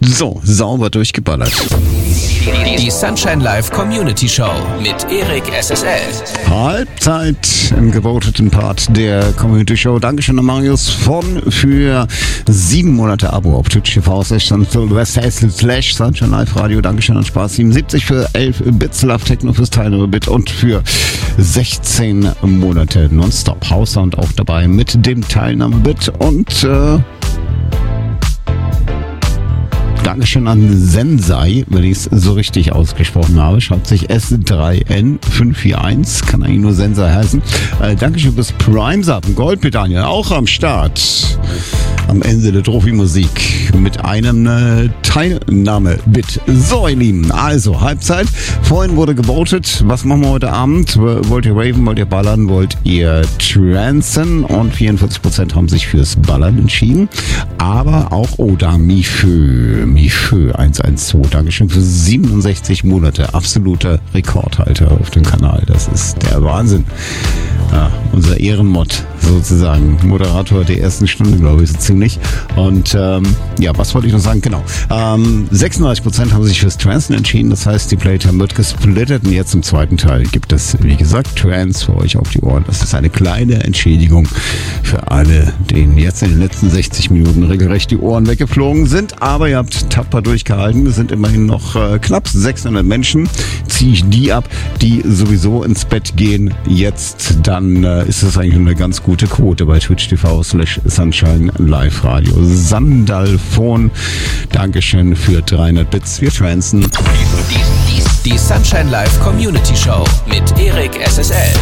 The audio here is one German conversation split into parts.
So, sauber durchgeballert. Die Sunshine Live Community Show mit Erik SSL. Halbzeit im gevoteten Part der Community Show. Dankeschön an Marius für 7 Monate Abo auf Twitch TV /Sunshine Live Radio. Dankeschön an Spaß77 für 11 Bits, Love Techno fürs Teilnahme-Bit und für 16 Monate Nonstop House Sound auch dabei mit dem Teilnahme-Bit und Dankeschön an Sensei, wenn ich es so richtig ausgesprochen habe. Schreibt sich S3N541. Kann eigentlich nur Sensei heißen. Dankeschön fürs Prime-Sub. Goldmedaille auch am Start. Am Ende der Trophy-Musik mit einem Teilnahme-Bit. So, ihr Lieben, also Halbzeit. Vorhin wurde gewotet. Was machen wir heute Abend? Wollt ihr raven? Wollt ihr ballern? Wollt ihr trancen? Und 44% haben sich fürs Ballern entschieden. Aber auch, da Mifö 112. Dankeschön für 67 Monate. Absoluter Rekordhalter auf dem Kanal. Das ist der Wahnsinn. Ja, unser Ehrenmod sozusagen. Moderator der ersten Stunde, glaube ich, so ziemlich. Und was wollte ich noch sagen? Genau. 36% haben sich fürs Trancen entschieden. Das heißt, die Playtime wird gesplittet. Und jetzt im zweiten Teil gibt es, wie gesagt, Trance für euch auf die Ohren. Das ist eine kleine Entschädigung für alle, denen jetzt in den letzten 60 Minuten regelrecht die Ohren weggeflogen sind. Aber ihr habt tapfer durchgehalten. Wir sind immerhin noch knapp 600 Menschen. Ziehe ich die ab, die sowieso ins Bett gehen. Jetzt dann ist das eigentlich eine ganz gute Quote bei Twitch TV /Sunshine Live Radio. Sandalphon, Dankeschön für 300 Bits. Wir trancen. Die Sunshine Live Community Show mit Erik SSL.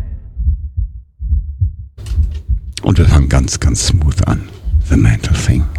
Und wir fangen ganz, ganz smooth an. The Mental Thing.